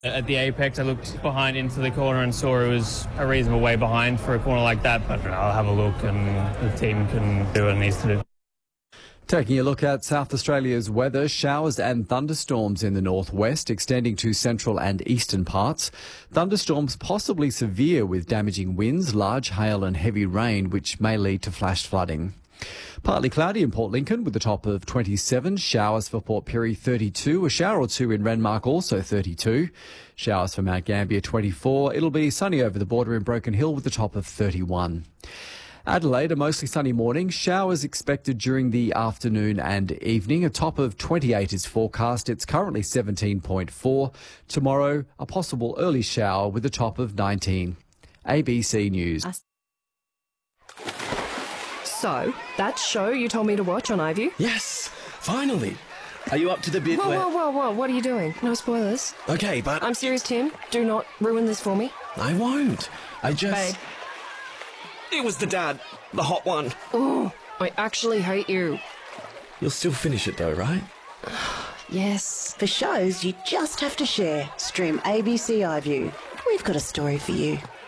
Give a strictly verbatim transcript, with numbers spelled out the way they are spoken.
At the apex, I looked behind into the corner and saw it was a reasonable way behind for a corner like that, but I'll have a look and the team can do what it needs to do. Taking a look at South Australia's weather, showers and thunderstorms in the northwest, extending to central and eastern parts. Thunderstorms possibly severe with damaging winds, large hail and heavy rain, which may lead to flash flooding. Partly cloudy in Port Lincoln with a top of twenty-seven. Showers for Port Pirie thirty-two. A shower or two in Renmark also thirty-two. Showers for Mount Gambier twenty-four. It'll be sunny over the border in Broken Hill with a top of thirty-one. Adelaide, a mostly sunny morning. Showers expected during the afternoon and evening. A top of twenty-eight is forecast. It's currently seventeen point four. Tomorrow, a possible early shower with a top of nineteen. A B C News. So, that show you told me to watch on iView? Yes, finally. Are you up to the bit whoa, where... Whoa, whoa, whoa, what are you doing? No spoilers. Okay, but... I'm serious, Tim. Do not ruin this for me. I won't. I just... Babe. It was the dad. The hot one. Oh, I actually hate you. You'll still finish it though, right? Yes. For shows you just have to share. Stream A B C iView. We've got a story for you.